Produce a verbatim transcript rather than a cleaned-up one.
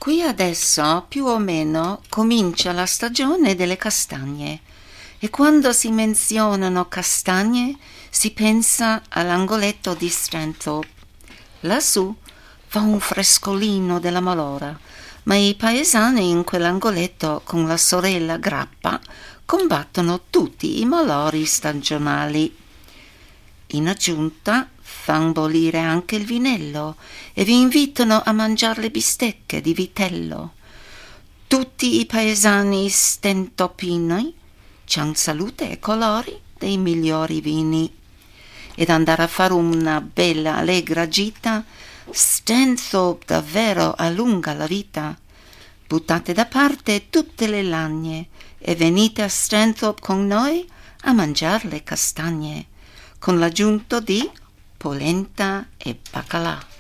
Qui adesso, più o meno, comincia la stagione delle castagne e quando si menzionano castagne si pensa all'angoletto di Stanthorpe. Lassù fa un frescolino della malora, ma i paesani in quell'angoletto con la sorella Grappa combattono tutti i malori stagionali. In aggiunta fan bollire anche il vinello e vi invitano a mangiare le bistecche di vitello. Tutti i paesani stentopini c'han salute e colori dei migliori vini. Ed andare a fare una bella allegra gita, Stanthorpe davvero allunga la vita. Buttate da parte tutte le lagne e venite a Stanthorpe con noi a mangiare le castagne, con l'aggiunto di polenta e baccalà.